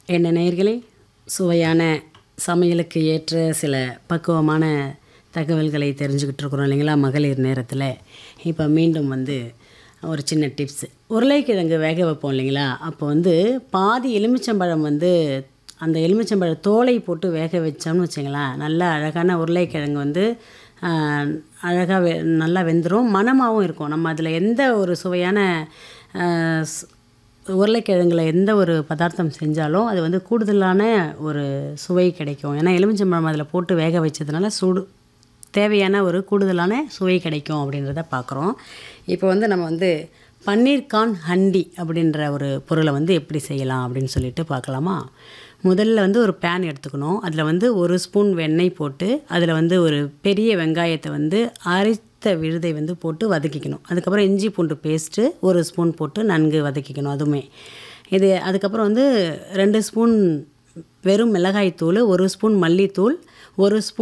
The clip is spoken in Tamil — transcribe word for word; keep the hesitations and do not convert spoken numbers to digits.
என்ன நேயர்களே, சுவையான சமையலுக்கு ஏற்ற சில பக்குவமான தகவல்களை தெரிஞ்சுக்கிட்டு இருக்கிறோம் இல்லைங்களா மகளிர் நேரத்தில். இப்போ மீண்டும் வந்து ஒரு சின்ன டிப்ஸு. உருளைக்கிழங்கு வேக வைப்போம் இல்லைங்களா, அப்போ வந்து பாதி எலுமிச்சம்பழம் வந்து அந்த எலுமிச்சம்பழ தோலை போட்டு வேக வச்சோம்னு வச்சுங்களேன், நல்லா அழகான உருளைக்கிழங்கு வந்து அழகாக வெ நல்லா வெந்துடும், மணமாகவும் இருக்கும். நம்ம அதில் எந்த ஒரு சுவையான உருளைக்கிழங்குல எந்த ஒரு பதார்த்தம் செஞ்சாலும் அது வந்து கூடுதலான ஒரு சுவை கிடைக்கும். ஏன்னா எலுமிச்சம்பழம் அதில் போட்டு வேக வச்சதுனால சூடு தேவையான ஒரு கூடுதலான சுவை கிடைக்கும் அப்படின்றத பார்க்குறோம். இப்போ வந்து நம்ம வந்து பன்னீர் கார்ன் ஹண்டி அப்படின்ற ஒரு பொருளை வந்து எப்படி செய்யலாம் அப்படின்னு சொல்லிட்டு பார்க்கலாமா. முதல்ல வந்து ஒரு பேன் எடுத்துக்கணும். அதில் வந்து ஒரு ஸ்பூன் வெண்ணெய் போட்டு அதில் வந்து ஒரு பெரிய வெங்காயத்தை வந்து அரைத்த விழுதை வந்து போட்டு வதக்கிக்கணும். அதுக்கப்புறம் இஞ்சி பூண்டு பேஸ்ட்டு ஒரு ஸ்பூன் போட்டு நன்கு வதக்கிக்கணும். அதுவுமே இது அதுக்கப்புறம் வந்து ரெண்டு ஸ்பூன் வெறும் மிளகாய் தூள், ஒரு ஸ்பூன் மல்லித்தூள், ஒரு ஸ்பூன்